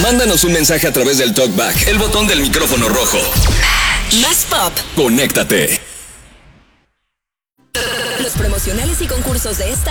Mándanos un mensaje a través del TalkBack, el botón del micrófono rojo. Más pop. Conéctate. Los promocionales y concursos de esta